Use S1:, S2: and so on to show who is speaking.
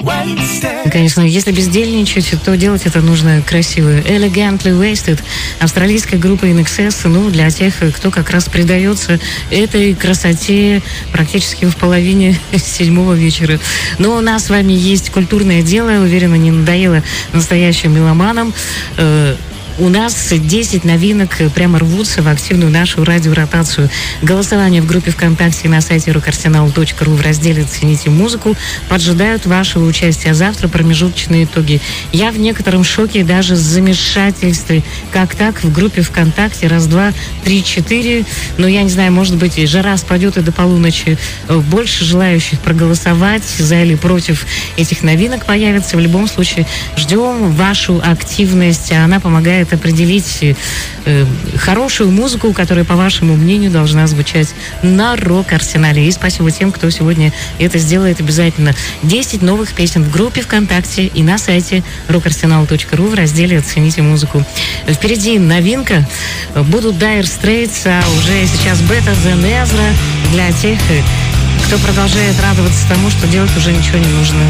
S1: Конечно, если бездельничать, то делать это нужно красиво. Elegantly Wasted, австралийская группа In Excess, ну, для тех, кто как раз предается этой красоте практически в половине 7 вечера. Но у нас с вами есть культурное дело, уверена, не надоело настоящим меломанам. У нас 10 новинок прямо рвутся в активную нашу радиоротацию. Голосование в группе ВКонтакте и на сайте rockarsenal.ru в разделе «Цените музыку» поджидают вашего участия. Завтра промежуточные итоги. Я в некотором шоке, даже замешательстве. Как так? В группе ВКонтакте раз, два, три, четыре. Но я не знаю, может быть, жара спадет и до полуночи. Больше желающих проголосовать за или против этих новинок появится. В любом случае, ждем вашу активность. Она помогает определить хорошую музыку, которая, по вашему мнению, должна звучать на Рок-Арсенале. И спасибо тем, кто сегодня это сделает обязательно. 10 новых песен в группе ВКонтакте и на сайте rockarsenal.ru в разделе «Оцените музыку». Впереди новинка. Будут Dire Straits, а уже сейчас Better Than Ezra для тех, кто продолжает радоваться тому, что делать уже ничего не нужно.